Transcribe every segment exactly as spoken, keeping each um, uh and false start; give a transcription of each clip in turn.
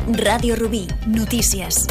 Ràdio Rubí, notícies.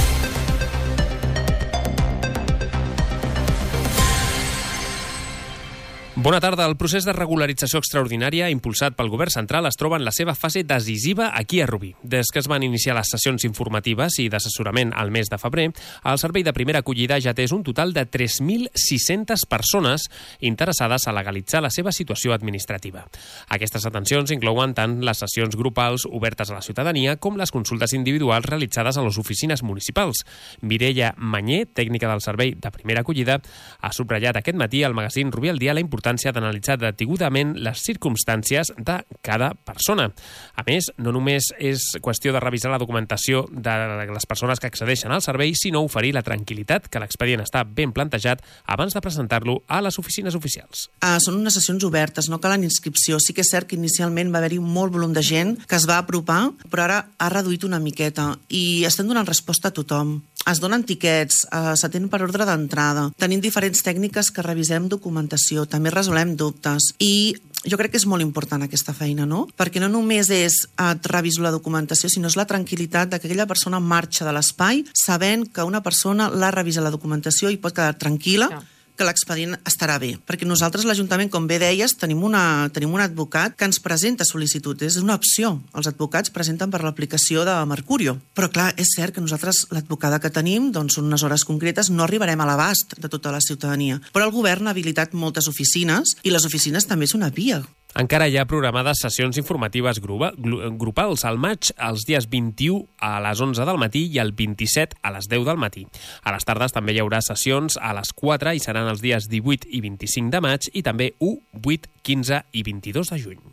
Bona tarda. El procés de regularització extraordinària impulsat pel govern central es troba en la seva fase decisiva aquí a Rubí. Des que es van iniciar les sessions informatives i d'assessorament al mes de febrer, el servei de primera acollida ja té un total de tres mil sis-centes persones interessades a legalitzar la seva situació administrativa. Aquestes atencions inclouen tant les sessions grupals obertes a la ciutadania com les consultes individuals realitzades a les oficines municipals. Mireia Mañé, tècnica del servei de primera acollida, ha subratllat aquest matí al magazín Rubí al dia la importància d'analitzar detingudament les circumstàncies de cada persona. A més, no només és qüestió de revisar la documentació de les persones que accedeixen al servei, sinó oferir la tranquil·litat que l'expedient està ben plantejat abans de presentar-lo a les oficines oficials. Ah, són unes sessions obertes, no calen inscripció. Sí que és cert que inicialment va haver-hi molt volum de gent que es va apropar, però ara ha reduït una miqueta i estem donant resposta a tothom. Es donen tiquets, eh, s'atén per ordre d'entrada. Tenim diferents tècniques que revisem documentació, també resolem dubtes. I jo crec que és molt important aquesta feina, no? Perquè no només és eh, reviso la documentació, sinó és la tranquil·litat de que aquella persona marxa de l'espai sabent que una persona l'ha revisat la documentació i pot quedar tranquil·la, ja, que l'expedient estarà bé. Perquè nosaltres, l'Ajuntament, com bé deies, tenim, una, tenim un advocat que ens presenta sol·licituds. És una opció. Els advocats presenten per l'aplicació de Mercurio. Però, clar, és cert que nosaltres, l'advocada que tenim, doncs, són unes hores concretes, no arribarem a l'abast de tota la ciutadania. Però el govern ha habilitat moltes oficines i les oficines també són una via. Encara hi ha programades sessions informatives grupals al maig, els dies vint-i-u a les onze del matí i el vint-i-set a les deu del matí. A les tardes també hi haurà sessions a les quatre i seran els dies divuit i vint-i-cinc de maig i també u, vuit, quinze i vint-i-dos de juny.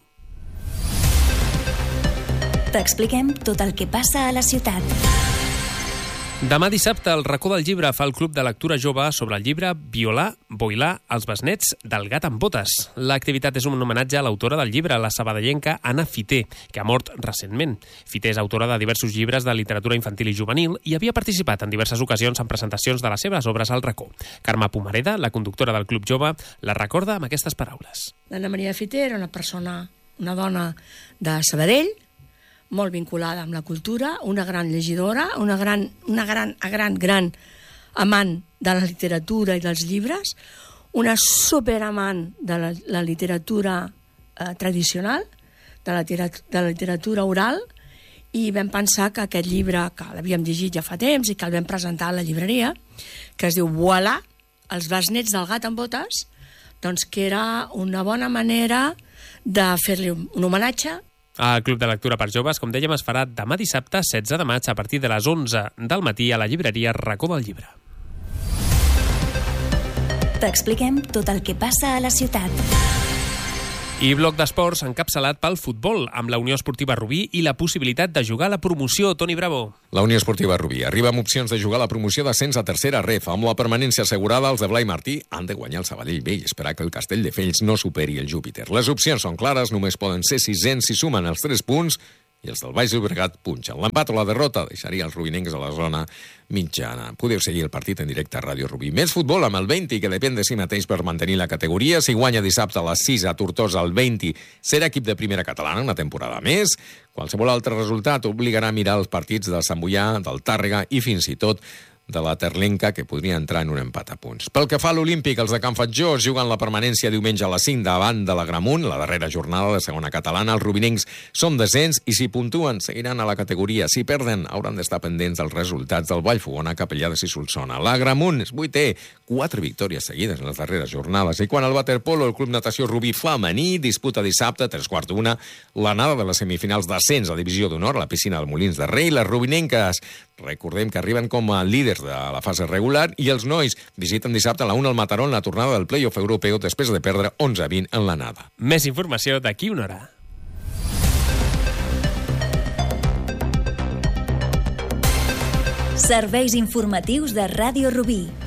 T'expliquem tot el que passa a la ciutat. Demà dissabte, el racó del llibre fa el Club de Lectura Jove sobre el llibre Violar, Boilar, els besnets del gat amb botes. L'activitat és un homenatge a l'autora del llibre, la sabadellenca Anna Fiter, que ha mort recentment. Fiter és autora de diversos llibres de literatura infantil i juvenil i havia participat en diverses ocasions en presentacions de les seves obres al racó. Carme Pomareda, la conductora del Club Jove, la recorda amb aquestes paraules. L'Anna Maria Fiter era una persona, una dona de Sabadell, molt vinculada amb la cultura, una gran llegidora, una gran, una gran, gran, gran amant de la literatura i dels llibres, una superamant de la, la literatura eh, tradicional, de la, de la literatura oral, i vam pensar que aquest llibre, que l'havíem llegit ja fa temps i que el vam presentar a la llibreria, que es diu Voilà, els besnets del gat amb botes, doncs que era una bona manera de fer-li un homenatge. El Club de Lectura per Joves, com dèiem, es farà demà dissabte, setze de maig, a partir de les onze del matí a la llibreria Racó del Llibre. T'expliquem tot el que passa a la ciutat. I bloc d'esports encapçalat pel futbol, amb la Unió Esportiva Rubí i la possibilitat de jugar a la promoció. Toni Bravo. La Unió Esportiva Rubí arriba amb opcions de jugar a la promoció d'ascens a tercera ref. Amb la permanència assegurada, els de Blai Martí han de guanyar el Sabadell B i esperar que el Castelldefels no superi el Júpiter. Les opcions són clares, només poden ser sisens si sumen els tres punts i els del Baix Llobregat punxen. L'empat o la derrota deixaria els rubinencs a la zona mitjana. Podeu seguir el partit en directe a Ràdio Rubí. Més futbol amb el Venti, que depèn de si mateix per mantenir la categoria. Si guanya dissabte a les sis a Tortosa, el Venti serà equip de primera catalana una temporada més. Qualsevol altre resultat obligarà a mirar els partits del Sant Boià, del Tàrrega i fins i tot de la Terlenca, que podria entrar en un empat a punts. Pel que fa a l'Olímpic, els de Can Fatjós juguen la permanència diumenge a les cinc davant de la Gramunt, la darrera jornada de segona catalana. Els rubinencs són descens i si puntuen seguiran a la categoria. Si perden, hauran d'estar pendents dels resultats del Vallfogona, Capellades i Solsona. La Gramunt és vuitè, quatre victòries seguides en les darreres jornades. I quan el waterpolo, el Club Natació Rubí femení, disputa dissabte, tres quarts d'una, l'anada de les semifinals d'ascens a Divisió d'Honor a la piscina del Molins de Rei. Les rubinenques, recordem que arriben com a líders de la fase regular, i els nois visiten dissabte a la una al Mataró en la tornada del play-off europeu després de perdre onze a vint en l'anada. Més informació d'aquí una hora. Serveis informatius de Ràdio Rubí.